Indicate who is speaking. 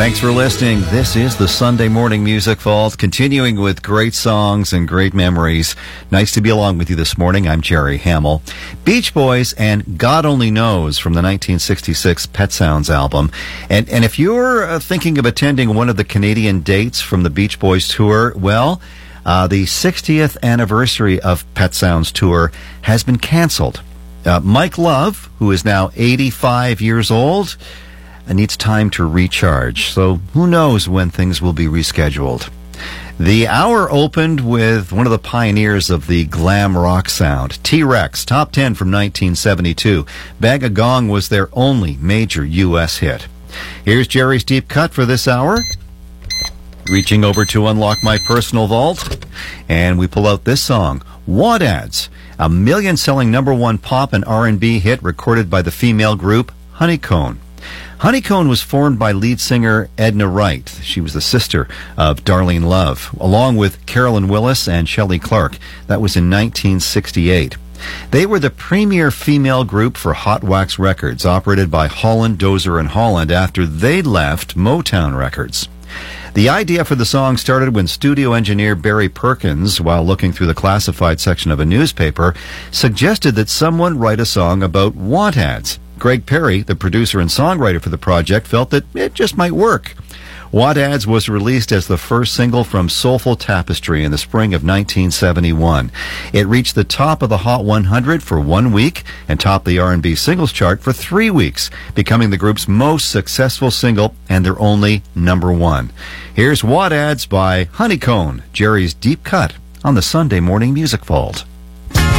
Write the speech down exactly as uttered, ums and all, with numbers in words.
Speaker 1: Thanks for listening. This is the Sunday Morning Music Vault, continuing with great songs and great memories. Nice to be along with you this morning. I'm Jerry Hamill. Beach Boys and God Only Knows from the nineteen sixty-six Pet Sounds album. And, and if you're uh, thinking of attending one of the Canadian dates from the Beach Boys tour, well, uh, the sixtieth anniversary of Pet Sounds tour has been canceled. Uh, Mike Love, who is now eighty-five years old, needs time to recharge, so who knows when things will be rescheduled. The hour opened with one of the pioneers of the glam rock sound, T-Rex, top ten from nineteen seventy-two. Bang a Gong was their only major U S hit. Here's Jerry's Deep Cut for this hour. Reaching over to unlock my personal vault, and we pull out this song, Want Ads, a million-selling number one pop and R and B hit recorded by the female group Honeycomb. Honeycomb was formed by lead singer Edna Wright. She was the sister of Darlene Love, along with Carolyn Willis and Shelley Clark. That was in nineteen sixty-eight. They were the premier female group for Hot Wax Records, operated by Holland, Dozier and Holland after they left Motown Records. The idea for the song started when studio engineer Barry Perkins, while looking through the classified section of a newspaper, suggested that someone write a song about want ads. Greg Perry, the producer and songwriter for the project, felt that it just might work. Want Ads was released as the first single from Soulful Tapestry in the spring of nineteen seventy-one. It reached the top of the Hot one hundred for one week and topped the R and B singles chart for three weeks, becoming the group's most successful single and their only number one. Here's Want Ads by Honeycomb, Jerry's Deep Cut on the Sunday Morning Music Vault.